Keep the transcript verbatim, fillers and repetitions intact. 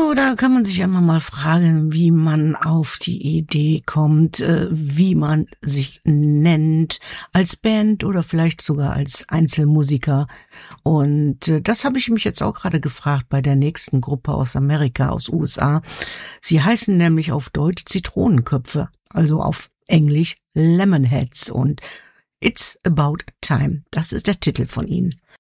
So, da kann man sich ja immer mal fragen, wie man auf die Idee kommt, äh, wie man sich nennt, als Band oder vielleicht sogar als Einzelmusiker. Und äh, das habe ich mich jetzt auch gerade gefragt bei der nächsten Gruppe aus Amerika, aus U S A. Sie heißen nämlich auf Deutsch Zitronenköpfe, also auf Englisch Lemonheads, und It's About Time. Das ist der Titel von ihnen.